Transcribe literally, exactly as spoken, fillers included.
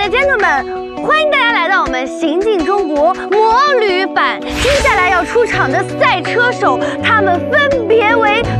and gentlemen， 欢迎大家来到我们《行进中国魔旅版》。接下来要出场的赛车手，他们分别为